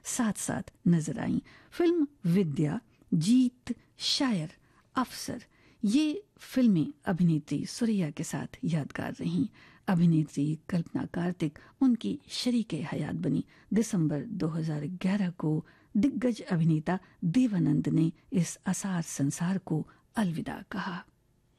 साथ साथ नजर आईं। फिल्म विद्या, जीत, शायर, अफसर, ये फिल्में अभिनेत्री सुरैया के साथ यादगार रहीं। अभिनेत्री कल्पना कार्तिक उनकी शरीके हयात बनी। दिसंबर 2011 को दिग्गज अभिनेता देवानंद ने इस असार संसार को अलविदा कहा।